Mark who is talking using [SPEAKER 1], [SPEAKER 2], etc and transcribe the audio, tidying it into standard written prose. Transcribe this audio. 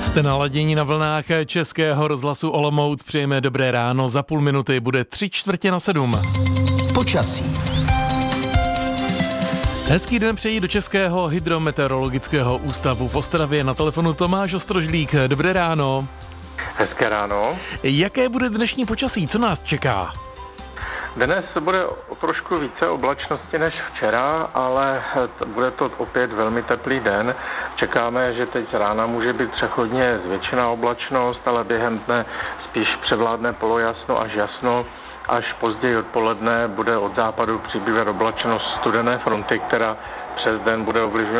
[SPEAKER 1] Jste naladění na vlnách Českého rozhlasu Olomouc. Přejeme dobré ráno. Za půl minuty bude 6:45.
[SPEAKER 2] Počasí.
[SPEAKER 1] Hezký den přejí do Českého hydrometeorologického ústavu v Ostravě. Na telefonu Tomáš Ostrožlík. Dobré ráno.
[SPEAKER 3] Hezké ráno.
[SPEAKER 1] Jaké bude dnešní počasí? Co nás čeká?
[SPEAKER 3] Dnes bude trošku více oblačnosti než včera, ale bude to opět velmi teplý den. Čekáme, že teď rána může být přechodně zvětšená oblačnost, ale během dne spíš převládne polojasno až jasno. Až později odpoledne bude od západu přibývat oblačnost studené fronty, která přes den bude ovlivňovat